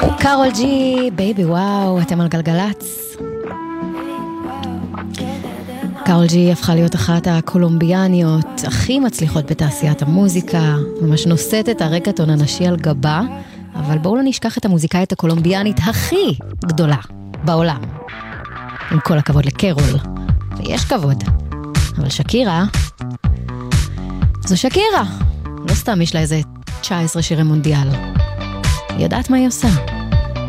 קארול ג'י, בייבי וואו, אתם על גלגלץ. קארול ג'י הפכה להיות אחת הקולומביאניות הכי מצליחות בתעשיית המוזיקה, ממש נושאת את הרקטון הנשי על גבה, אבל בואו לא נשכח את המוזיקאית הקולומביאנית הכי גדולה בעולם. עם כל הכבוד לקרול, ויש כבוד, אבל שקירה, זו שקירה, לא סתם יש לה איזה 19 שירי מונדיאל. היא יודעת מה היא עושה.